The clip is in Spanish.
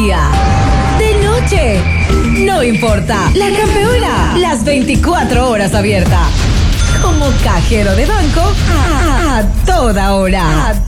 día, de noche, no importa. La Campeona, las 24 horas abierta. Como cajero de banco a toda hora.